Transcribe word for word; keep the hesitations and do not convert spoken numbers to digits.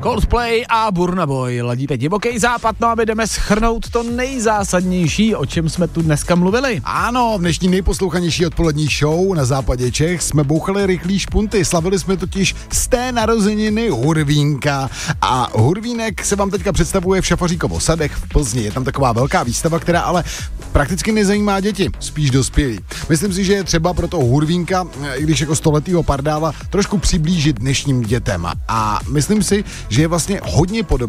Coldplay a Burna Boy. Ladíte Divoký západ, no a my jdeme shrnout to nejzásadnější, o čem jsme tu dneska mluvili. Ano, v dnešní nejposlouchanější odpolední show na západě Čech jsme bouchali rychlý špunty. Slavili jsme totiž z té narozeniny Hurvínka. A Hurvínek se vám teďka představuje v Šafaříkovo sadech v Plzni. Je tam taková velká výstava, která ale prakticky nezajímá děti, spíš dospělí. Myslím si, že je třeba pro toho Hurvínka, i když jako stoletýho pardála, trošku přiblížit dnešním dětem. A myslím si, že je vlastně hodně podobný